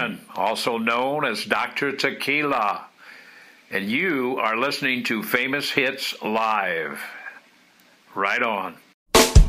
Norman, also known as Dr. Tequila, and you are listening to Famous Hits Live. Right on.